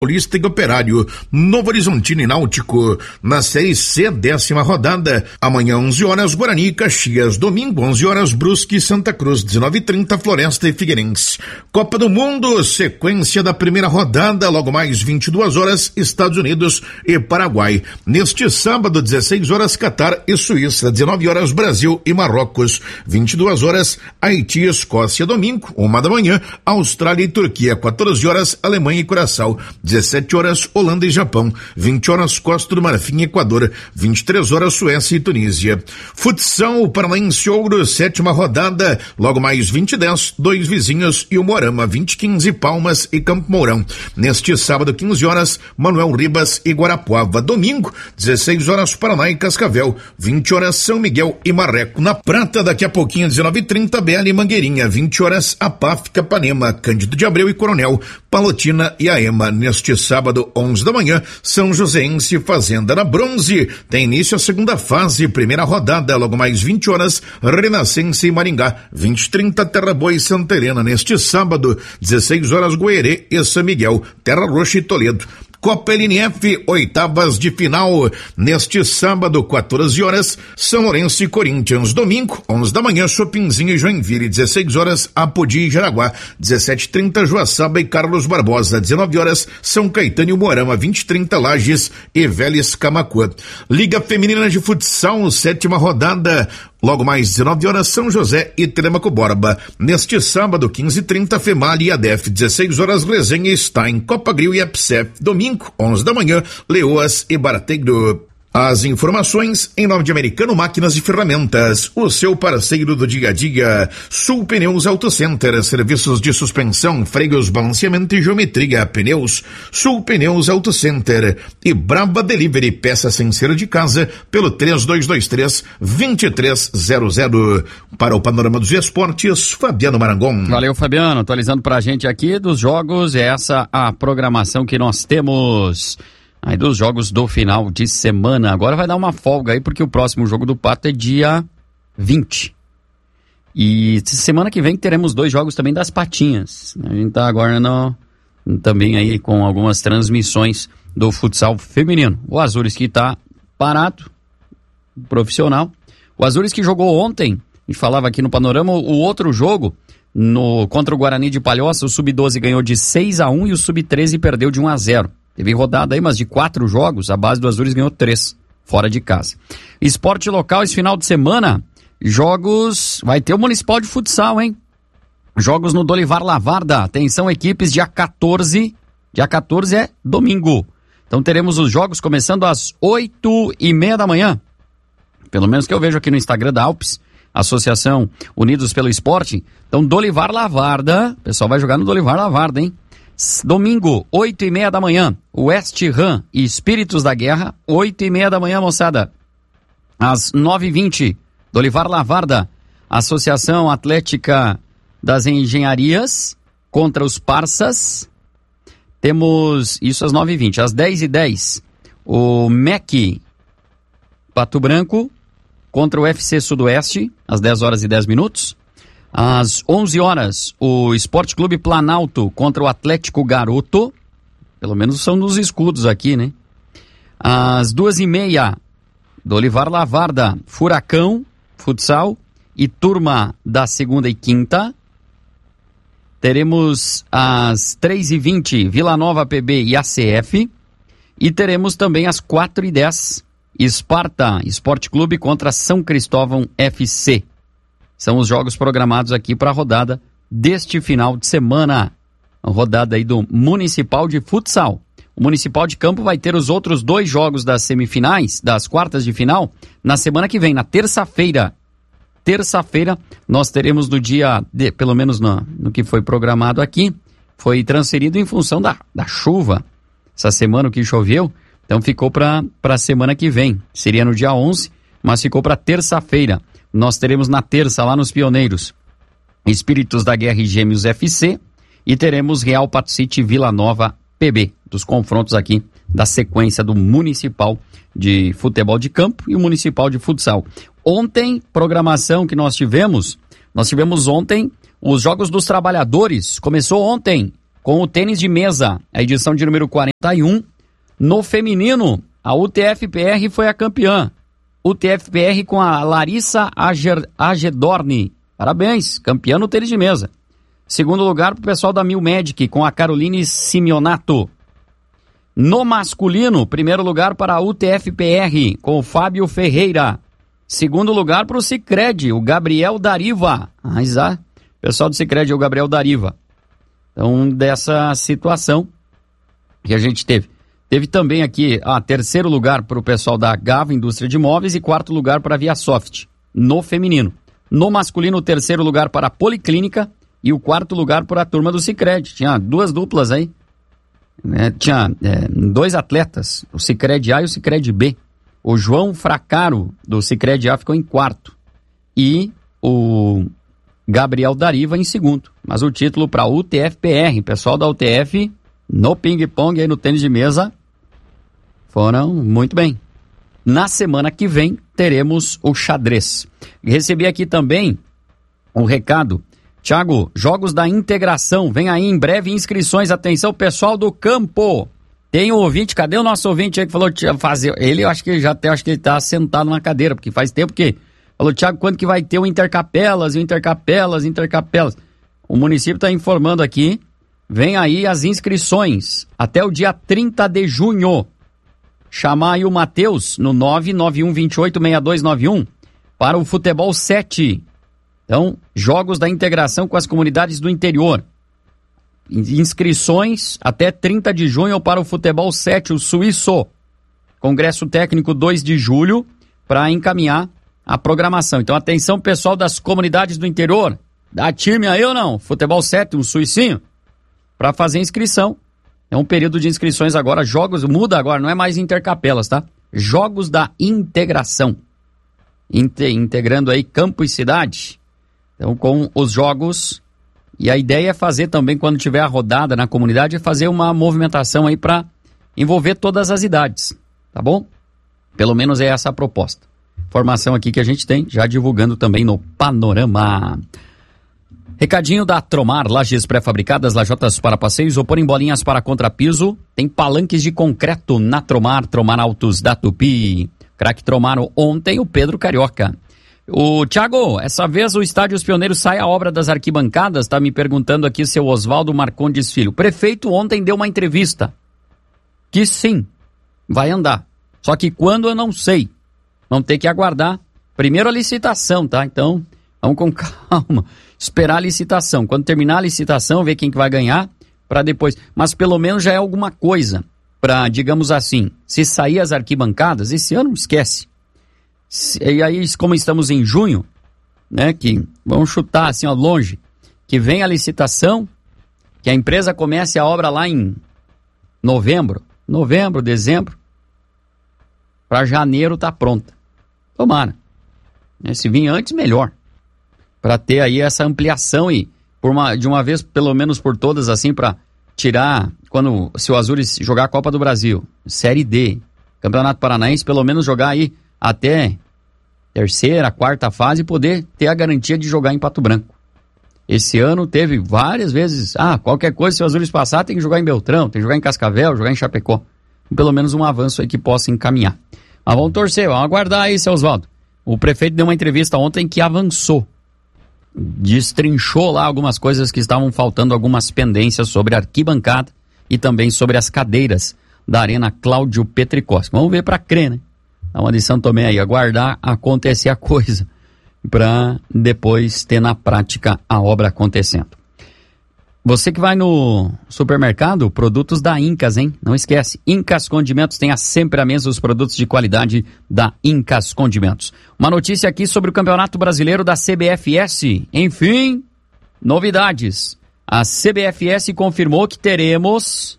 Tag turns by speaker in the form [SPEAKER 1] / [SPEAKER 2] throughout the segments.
[SPEAKER 1] Paulista e Operário, Novo Horizontino e Náutico. Na Série C, 10ª rodada, amanhã 11 horas Guarani e Caxias, domingo 11 horas Brusque e Santa Cruz, 19h30 Floresta e Figueirense. Copa do Mundo, sequência da primeira rodada, logo mais 22 horas Estados Unidos e Paraguai. Neste sábado, 16 horas Catar e Suíça, 19 horas Brasil e Marrocos, 22 horas Haiti e Escócia. Domingo, 1 da manhã, Austrália e Turquia, 14 horas Alemanha e Curaçao, 17 horas Holanda e Japão, 20 horas Costa do Marfim e Equador, 23 horas Suécia e Tunísia. Futsal Paranaense Ouro, 7ª rodada, logo mais 20h10, Dois Vizinhos e o Moarama, 20h15 Palmas e Campo Mourão. Neste sábado, 15 horas Manuel Ribas e Guarapuava. Domingo, 16 horas Paraná e Cascavel, 20 horas São Miguel e Marreco. Na Prata, daqui a pouquinho, 19h30 BL e Mangueirinha, 20 horas Apaf, Capanema, Cândido de Abreu e Coronel, Palotina e Aema. Neste sábado, 11 da manhã, São Joséense Fazenda. Na Bronze, tem início a segunda fase, primeira rodada, logo mais 20 horas, Renascença e Maringá, 20h30 Terra Boa e Santa Helena. Neste sábado, 16 horas Goerê e São Miguel, Terra Roxa e Toledo. Copa LNF, oitavas de final, neste sábado, 14 horas, São Lourenço e Corinthians. Domingo, 11 da manhã, Chopinzinho e Joinville, 16 horas, Apodi e Jaraguá, 17h30, Joaçaba e Carlos Barbosa, 19 horas, São Caetano e Moarama, 20h30, Lages e Vélez Camaquã. Liga Feminina de Futsal, 7ª rodada, logo mais 19 horas, São José e Telemaco Borba. Neste sábado, 15h30, Femali e ADEF, 16 horas, Resenha e Stein, Copa Grill e EPSEF. Domingo, 11 da manhã, Leoas e Barateiro. As informações em nome de Americano Máquinas e Ferramentas, o seu parceiro do dia a dia. Sul Pneus Auto Center, serviços de suspensão, freios, balanceamento e geometria, pneus. Sul Pneus Auto Center e Brava Delivery, peças sem ser de casa, pelo 3223-2300. Para o Panorama dos Esportes, Fabiano Marangon.
[SPEAKER 2] Valeu, Fabiano, atualizando pra gente aqui dos jogos, essa a programação que nós temos aí dos jogos do final de semana. Agora vai dar uma folga aí, porque o próximo jogo do Pato é dia 20. E semana que vem teremos 2 jogos também das Patinhas. A gente tá agora também aí com algumas transmissões do futsal feminino. O Azures que tá parado, profissional. O Azures que jogou ontem, a gente falava aqui no Panorama, o outro jogo contra o Guarani de Palhoça, o Sub-12 ganhou de 6-1 e o Sub-13 perdeu de 1-0. Teve rodada aí, mas de 4 jogos, a base do Azures ganhou 3, fora de casa. Esporte local, esse final de semana, jogos, vai ter o Municipal de Futsal, hein? Jogos no Dolivar Lavarda, atenção equipes, dia 14 é domingo. Então teremos os jogos começando às 8h30 da manhã, pelo menos que eu vejo aqui no Instagram da Alpes, Associação Unidos pelo Esporte. Então Dolivar Lavarda, o pessoal vai jogar no Dolivar Lavarda, hein? Domingo, 8h30 da manhã, West Ham e Espíritos da Guerra, 8h30 da manhã, moçada. Às 9h20, Dolivar Lavarda, Associação Atlética das Engenharias contra os Parsas. Temos isso às 9h20. Às 10h10, o MEC Pato Branco contra o FC Sudoeste, às 10h10. Às 11 horas, o Esporte Clube Planalto contra o Atlético Garoto. Pelo menos são nos escudos aqui, né? Às 2h30, Dolivar Lavarda, Furacão, Futsal e turma da segunda e quinta. Teremos às 3h20, Vila Nova PB e ACF. E teremos também às 4h10, Esparta Esporte Clube contra São Cristóvão FC. São os jogos programados aqui para a rodada deste final de semana. A rodada aí do Municipal de Futsal. O Municipal de Campo vai ter os outros 2 jogos das semifinais, das quartas de final, na semana que vem, na terça-feira. Terça-feira, nós teremos no dia, pelo menos no que foi programado aqui, foi transferido em função da chuva. Essa semana o que choveu, então ficou para a semana que vem. Seria no dia 11, mas ficou para terça-feira. Nós teremos na terça, lá nos Pioneiros, Espíritos da Guerra e Gêmeos FC, e teremos Real Pato City e Vila Nova PB, dos confrontos aqui da sequência do Municipal de Futebol de Campo e o Municipal de Futsal. Ontem, programação que nós tivemos ontem os Jogos dos Trabalhadores, começou ontem, com o tênis de mesa, a edição de número 41. No feminino, a UTF-PR foi a campeã. UTF-PR com a Larissa Agedorni. Parabéns, campeã no tênis de mesa. Segundo lugar para o pessoal da Mil Magic, com a Caroline Simeonato. No masculino, primeiro lugar para a UTF-PR, com o Fábio Ferreira. Segundo lugar para o Sicredi, o Gabriel Dariva. Pessoal do Sicredi, o Gabriel Dariva. Então, dessa situação que a gente teve. Teve também aqui, terceiro lugar para o pessoal da Gava, Indústria de Móveis, e quarto lugar para a Viasoft, no feminino. No masculino, o terceiro lugar para a Policlínica e o quarto lugar para a turma do Sicredi. Tinha duas duplas aí. Tinha 2 atletas, o Sicredi A e o Sicredi B. O João Fracaro, do Sicredi A, ficou em quarto. E o Gabriel Dariva em segundo. Mas o título para a UTF-PR, pessoal da UTF, no ping-pong e no tênis de mesa, foram muito bem. Na semana que vem, teremos o xadrez. Recebi aqui também um recado. Thiago, Jogos da Integração, vem aí em breve inscrições, atenção pessoal do campo. Tem um ouvinte, cadê o nosso ouvinte aí que falou fazer? Ele, eu acho que ele está sentado na cadeira, porque faz tempo que falou, Thiago, quando que vai ter o Intercapelas? O município está informando aqui, vem aí as inscrições até o dia 30 de junho. Chamar aí o Matheus no 991286291 para o Futebol 7. Então, Jogos da Integração com as comunidades do interior. Inscrições até 30 de junho para o Futebol 7, o suíço. Congresso Técnico 2 de julho, para encaminhar a programação. Então, atenção pessoal das comunidades do interior. Dá time aí ou não? Futebol 7, um suicinho, para fazer inscrição. É um período de inscrições agora, jogos, muda agora, não é mais Intercapelas, tá? Jogos da Integração. Integrando aí campo e cidade. Então, com os jogos, e a ideia é fazer também, quando tiver a rodada na comunidade, é fazer uma movimentação aí para envolver todas as idades, tá bom? Pelo menos é essa a proposta. Informação aqui que a gente tem, já divulgando também no Panorama. Recadinho da Tromar, lajes pré-fabricadas, lajotas para passeio, isopor em bolinhas para contrapiso, tem palanques de concreto na Tromar, Tromar Autos da Tupi. Craque Tromaram ontem o Pedro Carioca. O Thiago, essa vez o Estádio Os Pioneiros sai a obra das arquibancadas, tá me perguntando aqui o seu Oswaldo Marcondes Filho. O prefeito ontem deu uma entrevista que sim, vai andar. Só que quando eu não sei. Vamos ter que aguardar primeiro a licitação, tá? Então, vamos com calma. Esperar a licitação. Quando terminar a licitação, ver quem que vai ganhar, para depois. Mas pelo menos já é alguma coisa para, digamos assim, se sair as arquibancadas, esse ano esquece. E aí, como estamos em junho, né, que vamos chutar assim, ó, longe, que vem a licitação, que a empresa comece a obra lá em novembro, dezembro, para janeiro tá pronta. Tomara. Se vir antes, melhor. Para ter aí essa ampliação e de uma vez, pelo menos por todas, assim, para tirar, se o Azures jogar a Copa do Brasil, Série D, Campeonato Paranaense, pelo menos jogar aí até terceira, quarta fase e poder ter a garantia de jogar em Pato Branco. Esse ano teve várias vezes, qualquer coisa, se o Azures passar, tem que jogar em Beltrão, tem que jogar em Cascavel, jogar em Chapecó. Pelo menos um avanço aí que possa encaminhar. Mas vamos torcer, vamos aguardar aí, seu Oswaldo. O prefeito deu uma entrevista ontem que avançou. Destrinchou lá algumas coisas que estavam faltando, algumas pendências sobre a arquibancada e também sobre as cadeiras da Arena Cláudio Petricossi. Vamos ver para crer, né? Dá uma lição também aí, aguardar acontecer a coisa, para depois ter na prática a obra acontecendo. Você que vai no supermercado, produtos da Incas, hein? Não esquece, Incas Condimentos, tenha sempre à mesa os produtos de qualidade da Incas Condimentos. Uma notícia aqui sobre o Campeonato Brasileiro da CBFS. Enfim, novidades. A CBFS confirmou que teremos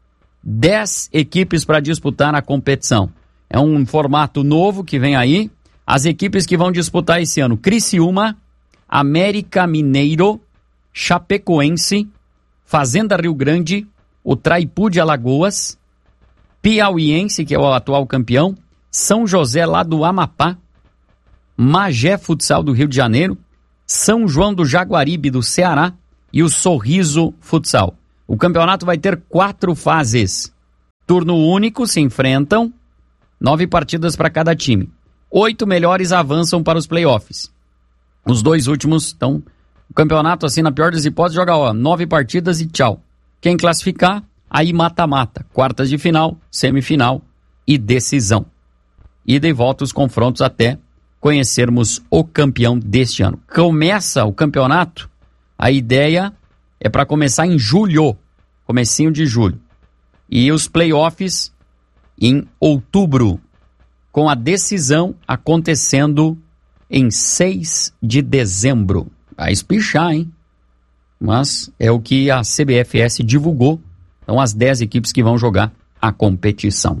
[SPEAKER 2] 10 equipes para disputar a competição. É um formato novo que vem aí. As equipes que vão disputar esse ano: Criciúma, América Mineiro, Chapecoense, Fazenda Rio Grande, o Traipu de Alagoas, Piauiense, que é o atual campeão, São José lá do Amapá, Magé Futsal do Rio de Janeiro, São João do Jaguaribe do Ceará e o Sorriso Futsal. O campeonato vai ter 4 fases. Turno único, se enfrentam, 9 partidas para cada time. 8 melhores avançam para os playoffs. Os 2 últimos estão... O campeonato, assim, na pior das hipóteses, joga 9 partidas e tchau. Quem classificar, aí mata-mata. Quartas de final, semifinal e decisão. Ida e volta os confrontos até conhecermos o campeão deste ano. Começa o campeonato, a ideia é para começar em julho, comecinho de julho. E os playoffs em outubro, com a decisão acontecendo em 6 de dezembro. Vai espichar, hein? Mas é o que a CBFS divulgou. Então, as 10 equipes que vão jogar a competição.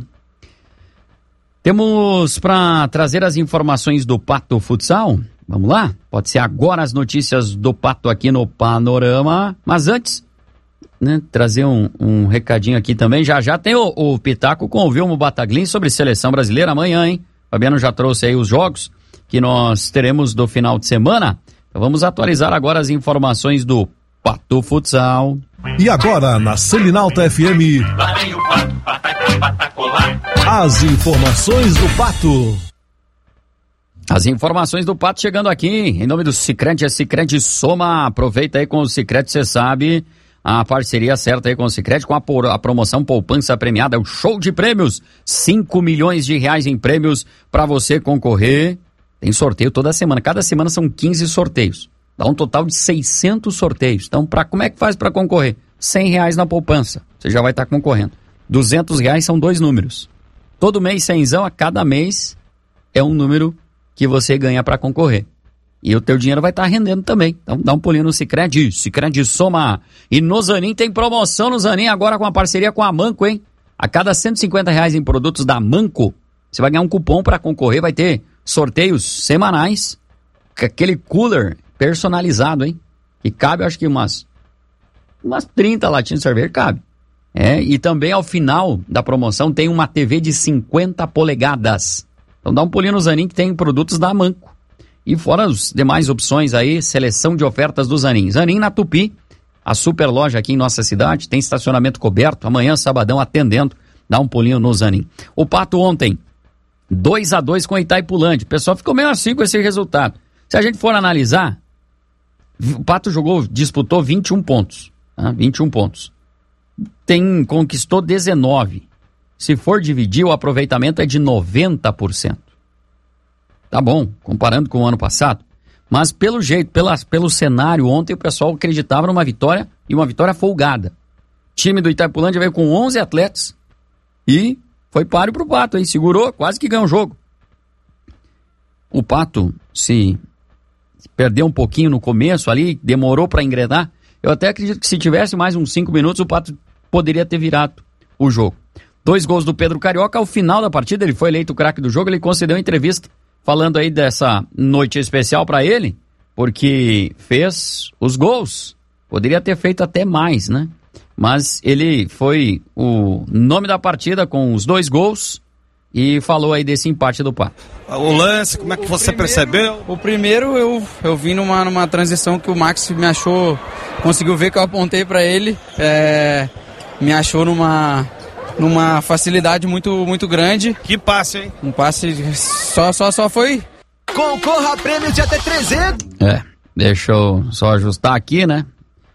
[SPEAKER 2] Temos para trazer as informações do Pato Futsal? Vamos lá? Pode ser agora as notícias do Pato aqui no Panorama. Mas antes, né, trazer um recadinho aqui também. Já tem o Pitaco com o Vilmo Bataglin sobre seleção brasileira amanhã, hein? Fabiano já trouxe aí os jogos que nós teremos do final de semana. Então vamos atualizar agora as informações do Pato Futsal.
[SPEAKER 3] E agora, na Seminalta FM,
[SPEAKER 4] Lá vem o Pato, patacolar.
[SPEAKER 3] as informações do Pato.
[SPEAKER 2] As informações do Pato chegando aqui, em nome do Sicredi, é Sicredi Soma. Aproveita aí com o Sicredi, você sabe, a parceria certa aí com o Sicredi, com a promoção Poupança Premiada, o show de prêmios, 5 milhões de reais em prêmios para você concorrer. Tem sorteio toda semana, cada semana são 15 sorteios. Dá um total de 600 sorteios. Então, como é que faz para concorrer? R$100 na poupança, você já vai estar concorrendo. R$200 são 2 números. Todo mês, 100zão, a cada mês é um número que você ganha para concorrer. E o teu dinheiro vai estar rendendo também. Então, dá um pulinho no Sicredi, Sicredi Soma. E no Zanin tem promoção no Zanin agora com a parceria com a Manco, hein? A cada R$150 em produtos da Manco, você vai ganhar um cupom para concorrer, vai ter sorteios semanais, com aquele cooler personalizado, hein? E cabe, acho que umas 30 latinhas de cerveja, cabe. E também ao final da promoção tem uma TV de 50 polegadas. Então dá um pulinho no Zanin que tem produtos da Manco. E fora as demais opções aí, seleção de ofertas do Zanin. Zanin na Tupi, a super loja aqui em nossa cidade, tem estacionamento coberto, amanhã, sabadão, atendendo. Dá um pulinho no Zanin. O Pato ontem, 2-2 com Itaipulândia. O pessoal ficou meio assim com esse resultado. Se a gente for analisar, o Pato disputou 21 pontos. Tá? 21 pontos. Conquistou 19. Se for dividir, o aproveitamento é de 90%. Tá bom, comparando com o ano passado. Mas pelo jeito, pelo cenário, ontem o pessoal acreditava numa vitória e uma vitória folgada. O time do Itaipulândia veio com 11 atletas e foi páreo pro Pato, hein? Segurou, quase que ganhou o jogo. O Pato se perdeu um pouquinho no começo ali, demorou para engrenar. Eu até acredito que se tivesse mais uns 5 minutos, o Pato poderia ter virado o jogo. 2 gols do Pedro Carioca. Ao final da partida, ele foi eleito o craque do jogo. Ele concedeu uma entrevista falando aí dessa noite especial para ele, porque fez os gols. Poderia ter feito até mais, né? Mas ele foi o nome da partida com os 2 gols e falou aí desse empate do Pato.
[SPEAKER 5] O lance, como é que você percebeu?
[SPEAKER 6] O primeiro eu vim numa transição que o Max me achou, conseguiu ver que eu apontei para ele, me achou numa facilidade muito grande.
[SPEAKER 5] Que passe, hein?
[SPEAKER 6] Um passe só foi.
[SPEAKER 7] Concorra a prêmios de até 300.
[SPEAKER 2] Deixa eu só ajustar aqui, né?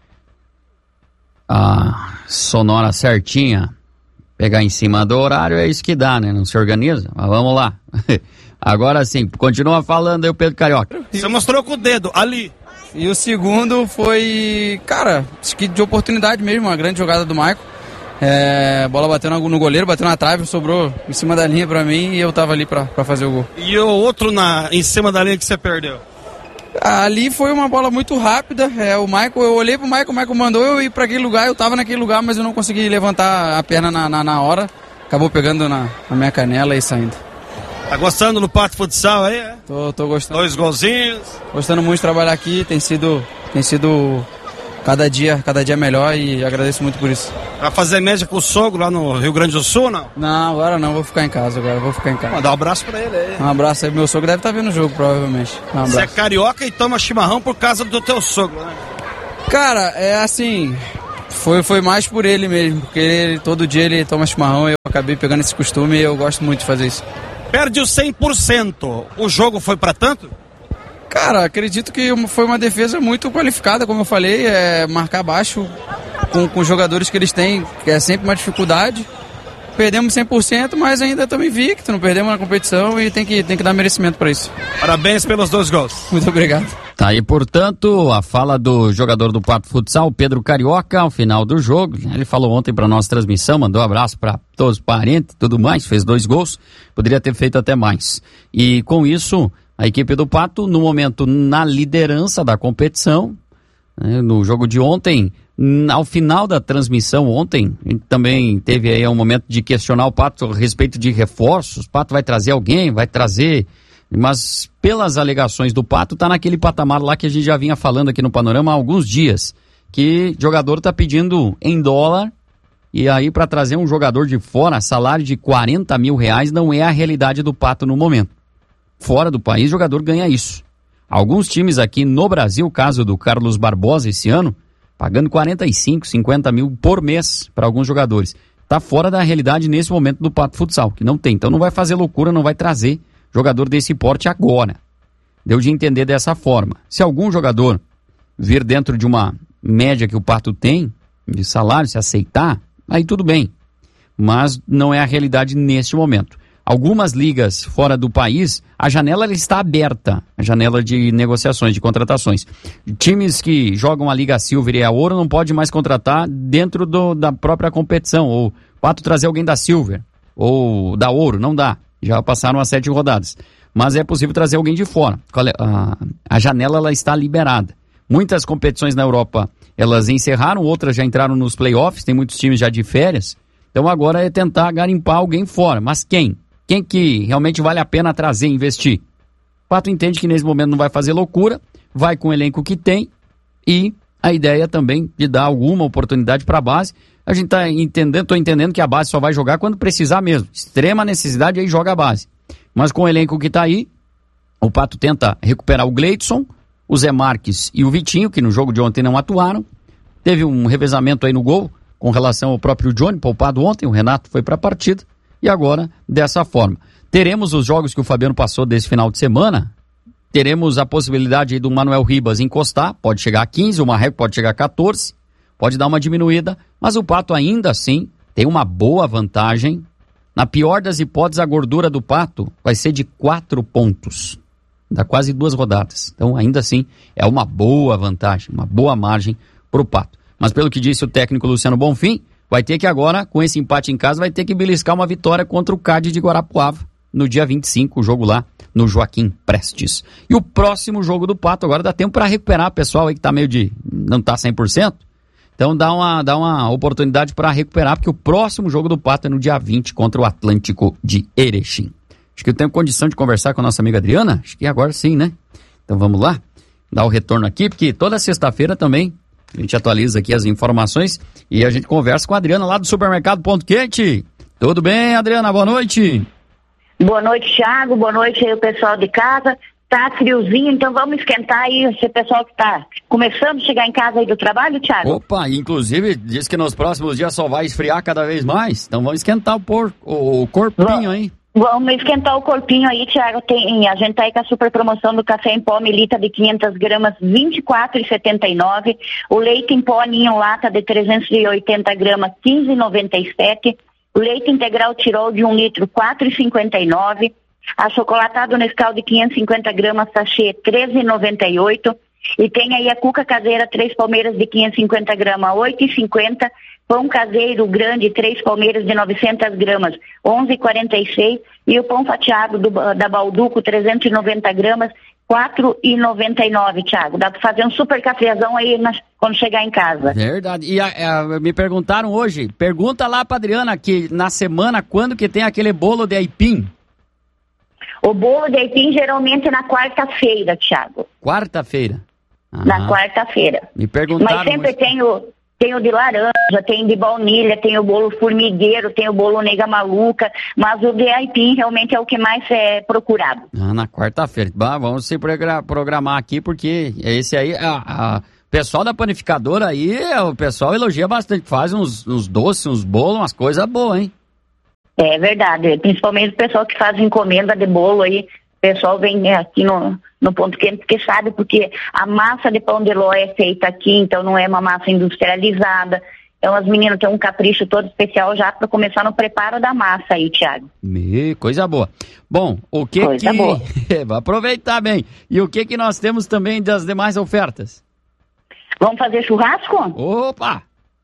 [SPEAKER 2] A sonora certinha. Pegar em cima do horário é isso que dá, né? Não se organiza, mas vamos lá. Agora sim, continua falando aí o Pedro Carioca.
[SPEAKER 5] Você mostrou com o dedo, ali.
[SPEAKER 6] E o segundo foi, cara, acho que de oportunidade mesmo, uma grande jogada do Maicon. Bola bateu no goleiro, bateu na trave, sobrou em cima da linha pra mim e eu tava ali pra fazer o gol.
[SPEAKER 5] E o outro em cima da linha que você perdeu?
[SPEAKER 6] Ali foi uma bola muito rápida, o Maicon, eu olhei pro Maicon, o Maicon mandou eu ir pra aquele lugar, eu tava naquele lugar, mas eu não consegui levantar a perna na hora, acabou pegando na minha canela e saindo.
[SPEAKER 5] Tá gostando do Pato Futsal aí, é?
[SPEAKER 6] Tô gostando.
[SPEAKER 5] 2 golzinhos.
[SPEAKER 6] Gostando muito de trabalhar aqui, tem sido cada dia melhor e agradeço muito por isso.
[SPEAKER 5] Vai fazer média com o sogro lá no Rio Grande do Sul, não?
[SPEAKER 6] Não, agora não, vou ficar em casa.
[SPEAKER 5] Mandar um abraço pra ele aí.
[SPEAKER 6] Um abraço aí, meu sogro deve estar vendo o jogo, provavelmente. Um abraço.
[SPEAKER 5] Você é carioca e toma chimarrão por causa do teu sogro, né?
[SPEAKER 6] Cara, é assim, Foi mais por ele mesmo, porque todo dia ele toma chimarrão e eu acabei pegando esse costume e eu gosto muito de fazer isso.
[SPEAKER 5] Perde o 100%, o jogo foi pra tanto?
[SPEAKER 6] Cara, acredito que foi uma defesa muito qualificada, como eu falei, marcar baixo com os jogadores que eles têm, que é sempre uma dificuldade. Perdemos 100%, mas ainda estamos invictos, não perdemos na competição e tem que dar merecimento para isso.
[SPEAKER 5] Parabéns pelos 2 gols.
[SPEAKER 6] Muito obrigado.
[SPEAKER 2] Tá aí, portanto, a fala do jogador do Pato Futsal, Pedro Carioca, ao final do jogo. Ele falou ontem para nossa transmissão, mandou um abraço para todos os parentes e tudo mais, fez 2 gols, poderia ter feito até mais. E com isso, a equipe do Pato, no momento, na liderança da competição, né, no jogo de ontem, ao final da transmissão ontem, a gente também teve aí um momento de questionar o Pato a respeito de reforços. O Pato vai trazer alguém, vai trazer... Mas pelas alegações do Pato, tá naquele patamar lá que a gente já vinha falando aqui no Panorama há alguns dias, que jogador tá pedindo em dólar, e aí para trazer um jogador de fora, salário de R$40 mil não é a realidade do Pato no momento. Fora do país, o jogador ganha isso. Alguns times aqui no Brasil, caso do Carlos Barbosa esse ano, pagando 45, 50 mil por mês para alguns jogadores. Tá fora da realidade nesse momento do Pato Futsal, que não tem. Então não vai fazer loucura, não vai trazer jogador desse porte agora. Deu de entender dessa forma. Se algum jogador vir dentro de uma média que o Pato tem, de salário, se aceitar, aí tudo bem. Mas não é a realidade neste momento. Algumas ligas fora do país, a janela ela está aberta, a janela de negociações, de contratações. Times que jogam a Liga Silver e a Ouro não pode mais contratar dentro da própria competição, ou Pato trazer alguém da Silver, ou da Ouro, não dá. Já passaram as 7 rodadas. Mas é possível trazer alguém de fora. A janela ela está liberada. Muitas competições na Europa, elas encerraram, outras já entraram nos playoffs, tem muitos times já de férias. Então agora é tentar garimpar alguém fora. Mas quem? Quem que realmente vale a pena trazer e investir? O Pato entende que nesse momento não vai fazer loucura, vai com o elenco que tem e a ideia também de dar alguma oportunidade para a base. A gente estou entendendo que a base só vai jogar quando precisar mesmo. Extrema necessidade, aí joga a base. Mas com o elenco que está aí, o Pato tenta recuperar o Gleidson, o Zé Marques e o Vitinho, que no jogo de ontem não atuaram. Teve um revezamento aí no gol com relação ao próprio Johnny, poupado ontem, o Renato foi para a partida. E agora, dessa forma. Teremos os jogos que o Fabiano passou desse final de semana. Teremos a possibilidade aí do Manuel Ribas encostar, pode chegar a 15, o Marreco pode chegar a 14, pode dar uma diminuída, mas o Pato ainda assim tem uma boa vantagem. Na pior das hipóteses, a gordura do Pato vai ser de 4 pontos. Dá quase 2 rodadas. Então, ainda assim, é uma boa vantagem, uma boa margem para o Pato. Mas pelo que disse o técnico Luciano Bonfim, vai ter que agora, com esse empate em casa, vai ter que beliscar uma vitória contra o CAD de Guarapuava, no dia 25, o jogo lá no Joaquim Prestes. E o próximo jogo do Pato, agora dá tempo para recuperar o pessoal aí que tá meio de... não tá 100%. Então dá uma oportunidade para recuperar, porque o próximo jogo do Pato é no dia 20 contra o Atlântico de Erechim. Acho que eu tenho condição de conversar com a nossa amiga Adriana, acho que agora sim, né? Então vamos lá, dar o retorno aqui, porque toda sexta-feira também a gente atualiza aqui as informações e a gente conversa com a Adriana lá do Supermercado Ponto Quente. Tudo bem, Adriana? Boa noite.
[SPEAKER 8] Boa noite, Thiago. Boa noite aí o pessoal de casa. Tá friozinho, então vamos esquentar aí esse pessoal que tá começando a chegar em casa aí do trabalho, Thiago.
[SPEAKER 2] Opa, inclusive diz que nos próximos dias só vai esfriar cada vez mais. Então vamos esquentar o corpinho aí.
[SPEAKER 8] Vamos esquentar o corpinho aí, Thiago. A gente tá aí com a super promoção do café em pó Melita de 500 gramas, R$ 24,79. O leite em pó Ninho Lata de 380 gramas, R$ 15,97. O leite integral Tirol de 1 litro, R$ 4,59. Achocolatado Nescau de 550 gramas, sachê, R$ 13,98. E tem aí a cuca caseira, 3 palmeiras de 550 gramas, R$ 8,50. Pão caseiro grande, 3 palmeiras de 900 gramas, R$ 11,46. E o pão fatiado da Balduco, 390 gramas, R$ 4,99, Thiago. Dá para fazer um super cafezão aí quando chegar em casa.
[SPEAKER 2] Verdade. E me perguntaram hoje, pergunta lá pra Adriana, que na semana, quando que tem aquele bolo de aipim?
[SPEAKER 8] O bolo de aipim geralmente é na quarta-feira, Thiago.
[SPEAKER 2] Quarta-feira?
[SPEAKER 8] Na quarta-feira.
[SPEAKER 2] Me perguntaram.
[SPEAKER 8] Mas sempre tem o de laranja, tem de baunilha, tem o bolo formigueiro, tem o bolo nega maluca, mas o de aipim realmente é o que mais é procurado.
[SPEAKER 2] Na quarta-feira. Vamos se programar aqui, porque esse aí, Pessoal da panificadora aí, o pessoal elogia bastante, faz uns doces, uns bolos, umas coisas boas, hein?
[SPEAKER 8] É verdade, principalmente o pessoal que faz encomenda de bolo aí, o pessoal vem aqui no Ponto Quente, porque sabe, porque a massa de pão de ló é feita aqui, então não é uma massa industrializada. Então as meninas têm um capricho todo especial já para começar no preparo da massa aí, Thiago.
[SPEAKER 2] Coisa boa. Bom, boa. Vai aproveitar bem. E o que nós temos também das demais ofertas?
[SPEAKER 8] Vamos fazer churrasco?
[SPEAKER 2] Opa!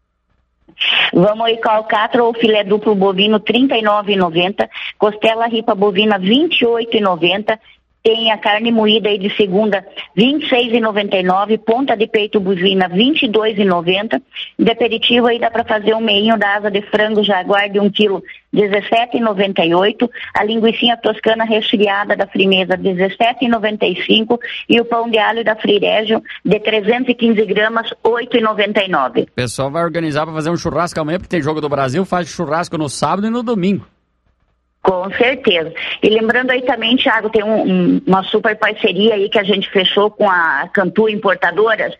[SPEAKER 8] Vamos aí com alcatra ou filé duplo bovino R$ 39,90, costela ripa bovina R$ 28,90, tem a carne moída aí de segunda R$ 26,99, ponta de peito bovina R$ 22,90, de aperitivo aí dá para fazer um meinho da asa de frango jaguar de 1 kg R$ 17,98, a linguicinha toscana resfriada da Frimeza R$ 17,95 e o pão de alho da Frirégio de 315 gramas R$ 8,99.
[SPEAKER 2] O pessoal vai organizar para fazer um churrasco amanhã, porque tem Jogo do Brasil, faz churrasco no sábado e no domingo.
[SPEAKER 8] Com certeza. E lembrando aí também, Thiago, tem uma super parceria aí que a gente fechou com a Cantu Importadoras,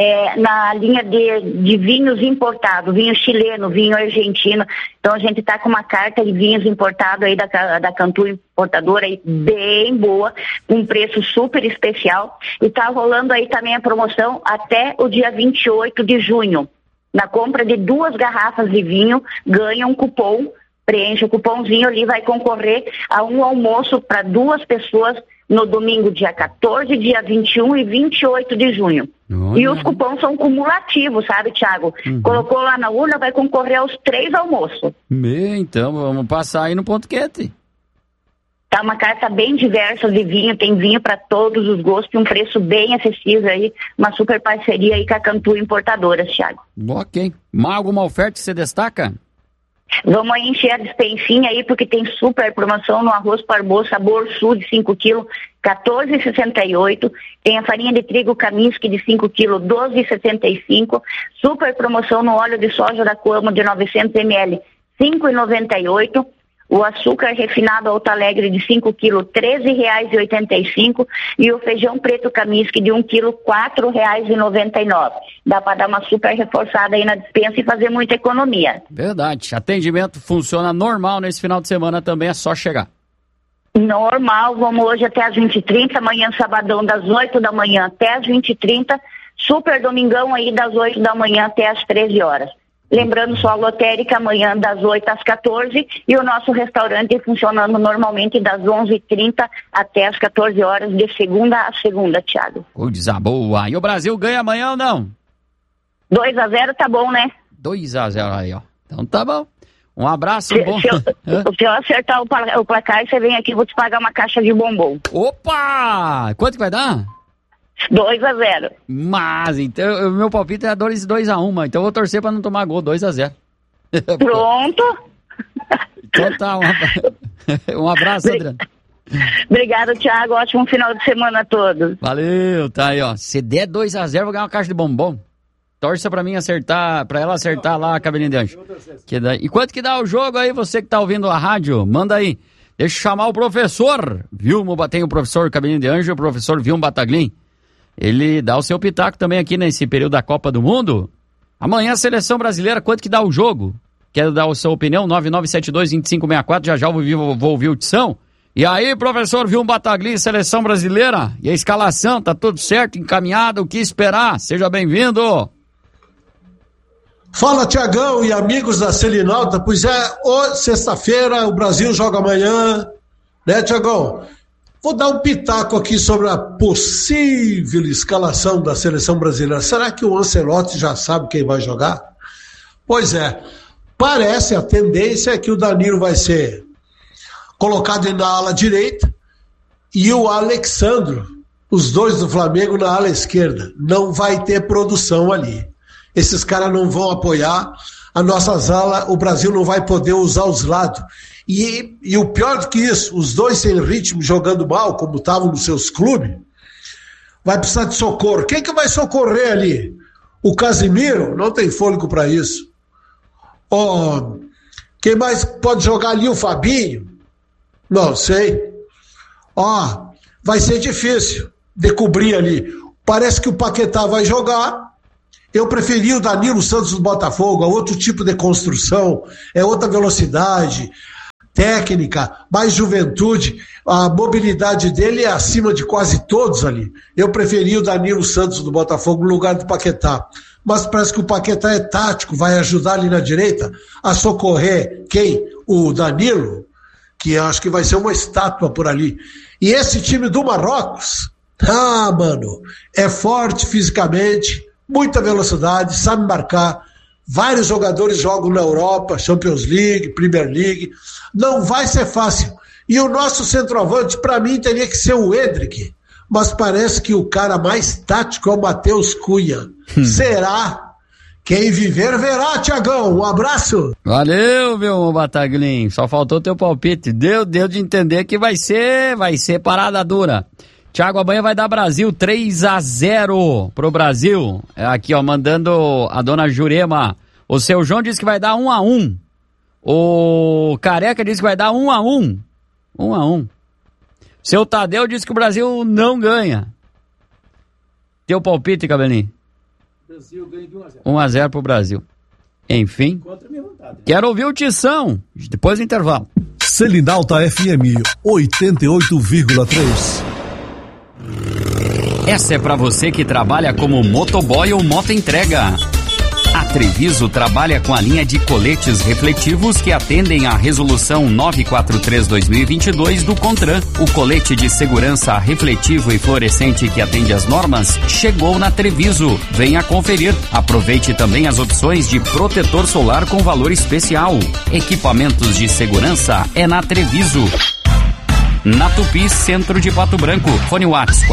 [SPEAKER 8] na linha de vinhos importados, vinho chileno, vinho argentino. Então a gente está com uma carta de vinhos importados aí da Cantu Importadora aí bem boa, com um preço super especial. E está rolando aí também a promoção até o dia 28 de junho. Na compra de 2 garrafas de vinho, ganha um cupom. Preenche o cupomzinho ali, vai concorrer a um almoço para 2 pessoas no domingo, dia 14, dia 21 e 28 de junho. Olha. E os cupons são cumulativos, sabe, Thiago? Colocou lá na urna, vai concorrer aos 3 almoços.
[SPEAKER 2] Então, vamos passar aí no Ponto Quente.
[SPEAKER 8] Tá uma carta bem diversa de vinho, tem vinho para todos os gostos, um preço bem acessível aí, uma super parceria aí com a Cantu Importadoras, Thiago.
[SPEAKER 2] Ok. Mais alguma oferta que você destaca?
[SPEAKER 8] Vamos aí encher a despensinha aí, porque tem super promoção no arroz parboilô sabor sul de 5 kg, R$ 14,68. Tem a farinha de trigo Kaminsky de 5 kg, R$ 12,75. Super promoção no óleo de soja da Coamo de 900 ml, R$ 5,98. O açúcar refinado Alto Alegre de 5 kg, R$ 13,85. E o feijão preto Kaminsky de 1 kg, R$ 4,99. Dá para dar uma super reforçada aí na despensa e fazer muita economia.
[SPEAKER 2] Verdade. Atendimento funciona normal nesse final de semana também, é só chegar.
[SPEAKER 8] Normal, vamos hoje até às 20h30, amanhã sabadão das 8 da manhã até às 20h30, super domingão aí das 8 da manhã até às 13 horas. Lembrando só a lotérica amanhã das 8 às 14 e o nosso restaurante funcionando normalmente das 11h30 até às 14 horas, de segunda a segunda, Thiago.
[SPEAKER 2] Coisa boa. E o Brasil ganha amanhã ou não?
[SPEAKER 8] 2-0 tá bom, né?
[SPEAKER 2] 2-0 aí, ó. Então tá bom. Um abraço, bom.
[SPEAKER 8] Se eu acertar o placar, você vem aqui, vou te pagar uma caixa de bombom.
[SPEAKER 2] Opa! Quanto que vai dar?
[SPEAKER 8] 2-0.
[SPEAKER 2] Mas, então, o meu palpite é 2-1, então eu vou torcer pra não tomar gol, 2-0.
[SPEAKER 8] Pronto.
[SPEAKER 2] Então tá, um abraço, Adriano.
[SPEAKER 8] Obrigado, Thiago, ótimo final de semana a todos.
[SPEAKER 2] Valeu, tá aí, ó. Se der 2-0, eu vou ganhar uma caixa de bombom. Torça pra mim acertar, pra ela acertar lá a cabelinha de anjo. E quanto que dá o jogo aí, você que tá ouvindo a rádio? Manda aí. Deixa eu chamar o professor Vilmo, tem o professor Cabelinho de Anjo, o professor Vilmo Bataglin. Ele dá o seu pitaco também aqui nesse período da Copa do Mundo. Amanhã, a seleção brasileira, quanto que dá o jogo? Quer dar a sua opinião? 9972-2564, já vou ouvir o Tição. E aí, professor Vilmo Bataglin, seleção brasileira? E a escalação, tá tudo certo, encaminhado, o que esperar? Seja bem-vindo.
[SPEAKER 9] Fala, Tiagão e amigos da Selinalta. Pois é, sexta-feira, o Brasil joga amanhã, né, Tiagão? Vou dar um pitaco aqui sobre a possível escalação da seleção brasileira. Será que o Ancelotti já sabe quem vai jogar? Pois é, parece, a tendência é que o Danilo vai ser colocado na ala direita e o Alexandro, os dois do Flamengo, na ala esquerda. Não vai ter produção ali. Esses caras não vão apoiar a nossa ala, o Brasil não vai poder usar os lados. E o pior do que isso, os dois sem ritmo, jogando mal, como estavam nos seus clubes, vai precisar de socorro. Quem que vai socorrer ali? O Casimiro? Não tem fôlego para isso. Quem mais pode jogar ali? O Fabinho? Não sei. Vai ser difícil de cobrir ali. Parece que o Paquetá vai jogar, Eu preferi o Danilo Santos do Botafogo, é outro tipo de construção, é outra velocidade, técnica, mais juventude, a mobilidade dele é acima de quase todos ali. Eu preferi o Danilo Santos do Botafogo no lugar do Paquetá. Mas parece que o Paquetá é tático, vai ajudar ali na direita a socorrer quem? O Danilo, que eu acho que vai ser uma estátua por ali. E esse time do Marrocos, mano, é forte fisicamente, muita velocidade, sabe marcar. Vários jogadores jogam na Europa, Champions League, Premier League. Não vai ser fácil. E o nosso centroavante, para mim, teria que ser o Endrick. Mas parece que o cara mais tático é o Matheus Cunha. Será? Quem viver verá, Tiagão. Um abraço.
[SPEAKER 2] Valeu, meu Bataglin. Só faltou teu palpite. Deu de entender que vai ser parada dura. Thiago, amanhã vai dar Brasil 3-0 pro Brasil. Aqui, ó, mandando a dona Jurema. O seu João disse que vai dar 1-1. O Careca disse que vai dar 1-1. 1-1. Seu Tadeu disse que o Brasil não ganha. Teu palpite, Cabelinho? Brasil ganha de 1-0 pro Brasil. Enfim. Quero ouvir o Tição. Depois do intervalo.
[SPEAKER 3] Selinalta FM 88,3.
[SPEAKER 2] Essa é pra você que trabalha como motoboy ou motoentrega. A Treviso trabalha com a linha de coletes refletivos que atendem à Resolução 943/2022 do CONTRAN. O colete de segurança refletivo e fluorescente que atende às normas chegou na Treviso. Venha conferir. Aproveite também as opções de protetor solar com valor especial. Equipamentos de segurança é na Treviso. Na Tupi, centro de Pato Branco. Fone Whats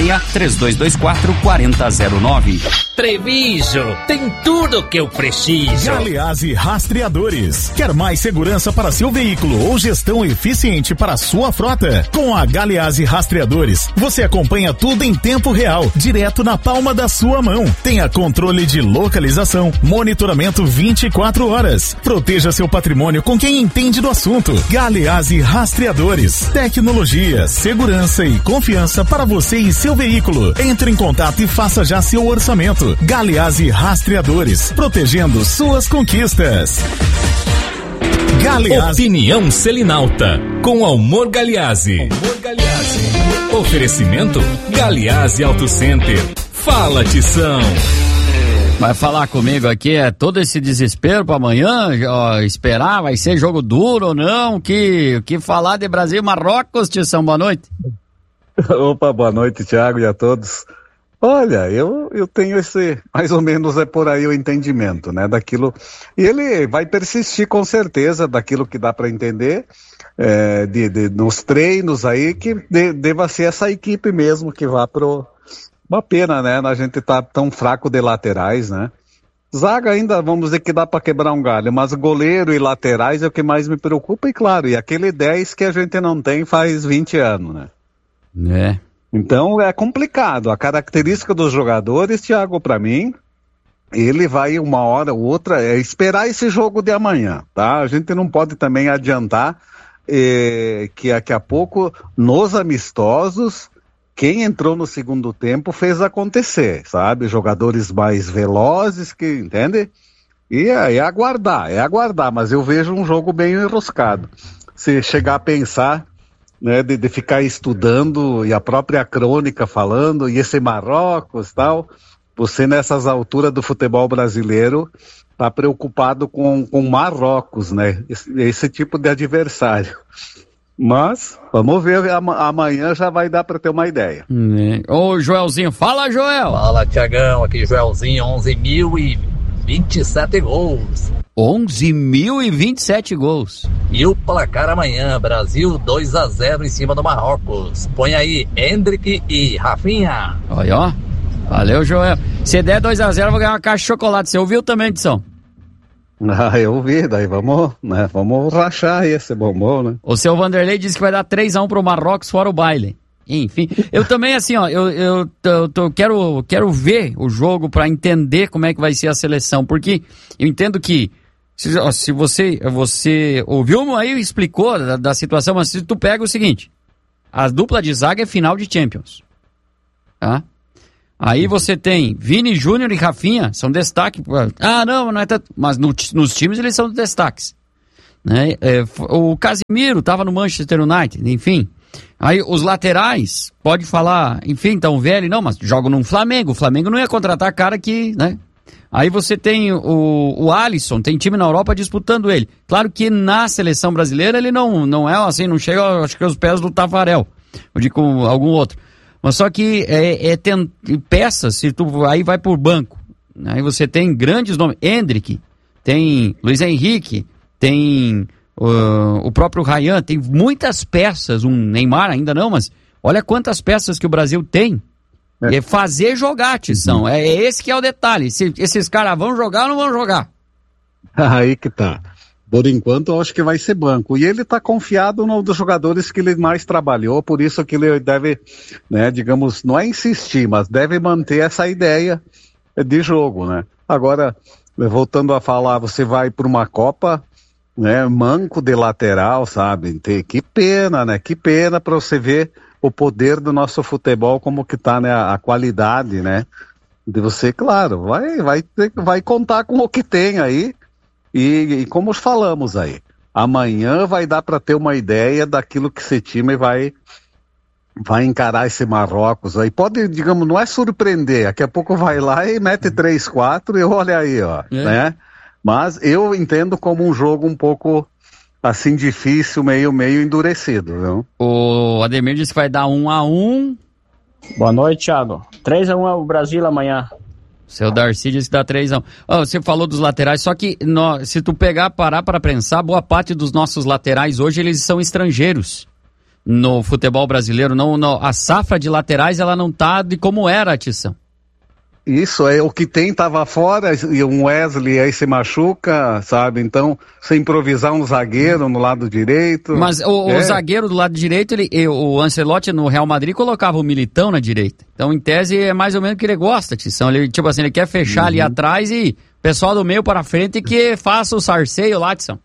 [SPEAKER 2] 46-3224-4009.
[SPEAKER 10] Treviso, tem tudo que eu preciso.
[SPEAKER 11] Galeazzi Rastreadores. Quer mais segurança para seu veículo ou gestão eficiente para sua frota? Com a Galeazzi Rastreadores, você acompanha tudo em tempo real, direto na palma da sua mão. Tenha controle de localização, monitoramento 24 horas. Proteja seu patrimônio com quem entende do assunto. Galeazzi Rastreadores. Tecnologia, segurança e confiança para você e seu veículo. Entre em contato e faça já seu orçamento. Galeazzi Rastreadores, protegendo suas conquistas.
[SPEAKER 12] Galeazzi. Opinião Selinalta, com Almor Galeazzi. Oferecimento Galeazzi Auto Center. Fala, Tição.
[SPEAKER 2] Vai falar comigo aqui, é todo esse desespero para amanhã, ó, esperar, vai ser jogo duro ou não, que falar de Brasil e Marrocos, Tição, boa noite.
[SPEAKER 13] Opa, boa noite, Thiago, e a todos. Olha, eu tenho esse, mais ou menos é por aí o entendimento, né, daquilo, e ele vai persistir com certeza daquilo que dá para entender, nos treinos aí, que deva ser essa equipe mesmo que vá pro... Uma pena, né, a gente tá tão fraco de laterais, né, zaga ainda, vamos dizer que dá para quebrar um galho, mas goleiro e laterais é o que mais me preocupa, e claro, e aquele 10 que a gente não tem faz 20 anos, né. Então é complicado. A característica dos jogadores, Thiago, para mim, ele vai uma hora ou outra, esperar esse jogo de amanhã, tá? A gente não pode também adiantar que daqui a pouco, nos amistosos, quem entrou no segundo tempo fez acontecer, sabe? Jogadores mais velozes, que, entende? E é aguardar, mas eu vejo um jogo bem enroscado. Se chegar a pensar... Né, de ficar estudando, e a própria crônica falando, e esse Marrocos e tal, você nessas alturas do futebol brasileiro está preocupado com Marrocos, né, esse tipo de adversário. Mas, vamos ver, amanhã já vai dar para ter uma ideia.
[SPEAKER 2] Ô Joelzinho, fala Joel!
[SPEAKER 10] Fala Tiagão, aqui Joelzinho, 11.027 gols.
[SPEAKER 2] 11.027 gols.
[SPEAKER 10] E o placar amanhã, Brasil 2-0 em cima do Marrocos. Põe aí, Endrick e Rafinha.
[SPEAKER 2] Olha, ó. Valeu, Joel. Se der 2-0, eu vou ganhar uma caixa de chocolate. Você ouviu também, Edição?
[SPEAKER 13] Eu ouvi, daí vamos rachar esse bombom, né?
[SPEAKER 2] O seu Vanderlei disse que vai dar 3-1 pro Marrocos fora o baile. Enfim, eu também, assim, ó, eu quero ver o jogo para entender como é que vai ser a seleção, porque eu entendo que se você ouviu aí, explicou da situação, mas se tu pega o seguinte, a dupla de zaga é final de Champions, tá? Aí você tem Vini Júnior e Rafinha, são destaque. Não é tanto. Mas nos times eles são destaques. Né? O Casemiro estava no Manchester United, enfim. Aí os laterais, pode falar, enfim, tão velho, não, mas jogam no Flamengo. O Flamengo não ia contratar cara que, né? Aí você tem o Alisson, tem time na Europa disputando ele. Claro que na seleção brasileira ele não é assim, não chega, acho que aos pés do Tafarel, ou de com algum outro. Mas só que tem peças, se tu aí vai por banco. Aí você tem grandes nomes, Endrick, tem Luiz Henrique, tem o próprio Ryan, tem muitas peças, um Neymar ainda não, mas olha quantas peças que o Brasil tem. É fazer jogar, Tição. É esse que é o detalhe. Se esses caras vão jogar ou não vão jogar?
[SPEAKER 13] Aí que tá. Por enquanto, eu acho que vai ser banco. E ele tá confiado no dos jogadores que ele mais trabalhou, por isso que ele deve, né, digamos, não é insistir, mas deve manter essa ideia de jogo, né? Agora, voltando a falar, você vai para uma Copa, né, manco de lateral, sabe? Que pena, né? Que pena para você ver o poder do nosso futebol, como que tá, né, a qualidade, né, de você, claro, vai contar com o que tem aí, e como falamos aí, amanhã vai dar para ter uma ideia daquilo que esse time vai encarar esse Marrocos aí, pode, digamos, não é surpreender, daqui a pouco vai lá e mete 3-4 e olha aí, ó, né, mas eu entendo como um jogo um pouco assim, difícil, meio endurecido, viu?
[SPEAKER 2] O Ademir disse que vai dar 1-1.
[SPEAKER 14] Boa noite, Thiago. 3-1 é o Brasil amanhã.
[SPEAKER 2] Seu Darcy disse que dá 3-1. Você falou dos laterais, só que se tu parar para pensar, boa parte dos nossos laterais hoje, eles são estrangeiros. No futebol brasileiro, a safra de laterais, ela não tá de como era a Tição.
[SPEAKER 13] Isso, o que tem tava fora, e um Wesley aí se machuca, sabe? Então, você improvisar um zagueiro no lado direito...
[SPEAKER 2] Mas o zagueiro do lado direito, o Ancelotti no Real Madrid colocava o Militão na direita. Então, em tese, é mais ou menos o que ele gosta, Tição. Ele, tipo assim, ele quer fechar ali atrás e o pessoal do meio para frente que faça o sarceio lá, Tição.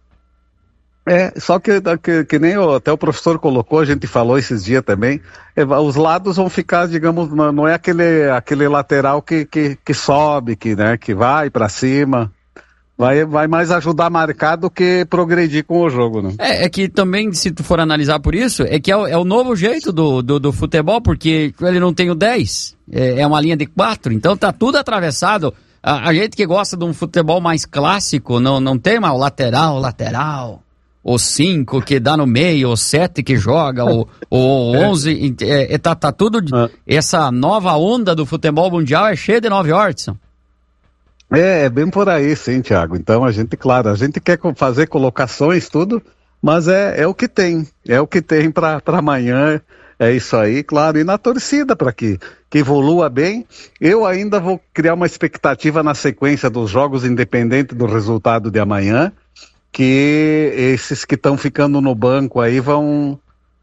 [SPEAKER 13] Só que nem até o professor colocou, a gente falou esses dias também, os lados vão ficar, digamos, não é aquele lateral que sobe, que vai para cima, vai mais ajudar a marcar do que progredir com o jogo, né?
[SPEAKER 2] É que também, se tu for analisar por isso, é que é o novo jeito do futebol, porque ele não tem o 10, é uma linha de 4, então tá tudo atravessado. A gente que gosta de um futebol mais clássico, não tem mais o lateral... O 5 que dá no meio, o 7 que joga, o 11, tá tudo... Essa nova onda do futebol mundial é cheia de 9 horas.
[SPEAKER 13] É bem por aí, sim, Thiago. Então a gente quer fazer colocações, tudo, mas é o que tem. É o que tem para amanhã, é isso aí, claro. E na torcida, para que evolua bem. Eu ainda vou criar uma expectativa na sequência dos jogos, independente do resultado de amanhã, que esses que estão ficando no banco aí vão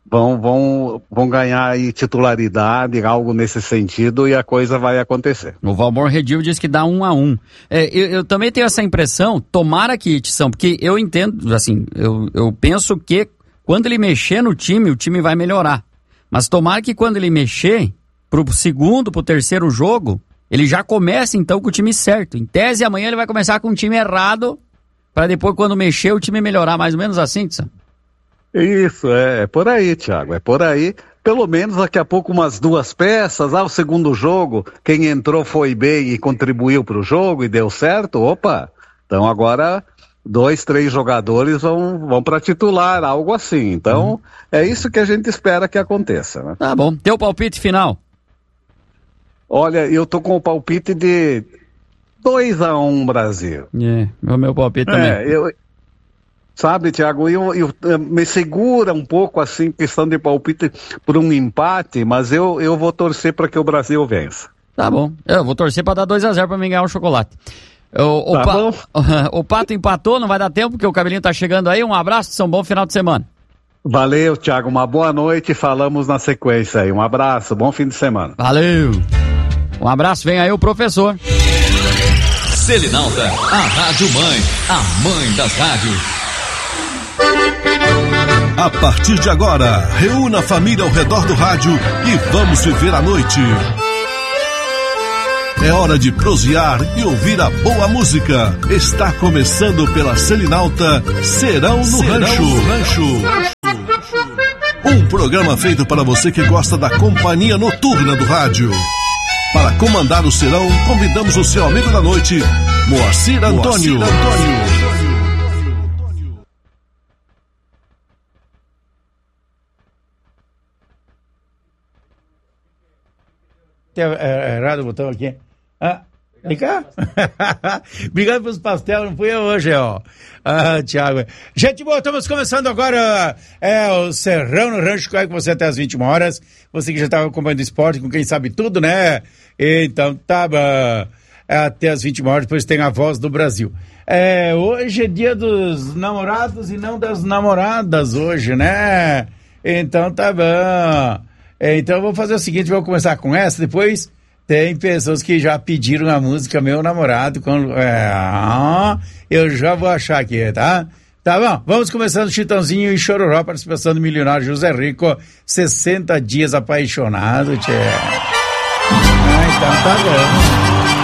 [SPEAKER 13] ganhar aí titularidade, algo nesse sentido, e a coisa vai acontecer.
[SPEAKER 2] O Valmor Redil diz que dá 1-1. Eu também tenho essa impressão, tomara que, Tição, porque eu entendo, assim, eu penso que quando ele mexer no time, o time vai melhorar. Mas tomara que quando ele mexer pro segundo, pro terceiro jogo, ele já comece então com o time certo. Em tese, amanhã ele vai começar com um time errado, para depois, quando mexer, o time melhorar, mais ou menos assim, Tição?
[SPEAKER 13] Isso, é por aí, Thiago, é por aí. Pelo menos daqui a pouco umas 2 peças, o segundo jogo, quem entrou foi bem e contribuiu para o jogo e deu certo, opa, então agora 2, 3 jogadores vão para titular, algo assim. Então, é isso que a gente espera que aconteça, né?
[SPEAKER 2] Tá bom, teu palpite final?
[SPEAKER 13] Olha, eu tô com o palpite de 2-1 Brasil.
[SPEAKER 2] É o meu palpite também.
[SPEAKER 13] Sabe, Thiago, eu me segura um pouco assim, questão de palpite por um empate, mas eu vou torcer para que o Brasil vença.
[SPEAKER 2] Tá bom, eu vou torcer para dar 2-0 para mim ganhar um chocolate. O Pato empatou, não vai dar tempo, porque o cabelinho tá chegando aí. Um abraço, um bom final de semana.
[SPEAKER 13] Valeu, Thiago, uma boa noite, falamos na sequência aí. Um abraço, bom fim de semana.
[SPEAKER 2] Valeu. Um abraço, vem aí o professor.
[SPEAKER 12] Selinalta, a Rádio Mãe, a mãe das rádios.
[SPEAKER 3] A partir de agora, reúna a família ao redor do rádio e vamos viver a noite. É hora de prosear e ouvir a boa música. Está começando pela Selinalta Serão no Rancho. Um programa feito para você que gosta da companhia noturna do rádio. Para comandar o serão, convidamos o seu amigo da noite, Moacir Antônio.
[SPEAKER 15] Tem errado o botão aqui. Vem cá. Obrigado pelos pastel, não fui eu hoje, ó. Thiago. Gente boa, estamos começando agora o Serrão no Rancho, com você até as 21 horas. Você que já estava acompanhando o esporte, com quem sabe tudo, né? Então, tá até as 21 horas, depois tem a Voz do Brasil. Hoje é dia dos namorados e não das namoradas hoje, né? Então, tá bom. Então, eu vou fazer o seguinte, vou começar com essa, depois tem pessoas que já pediram a música Meu Namorado, eu já vou achar aqui, tá? Tá bom, vamos começando Chitãozinho e Chororó, participação do milionário José Rico, 60 dias apaixonado, tchê. Então tá bom.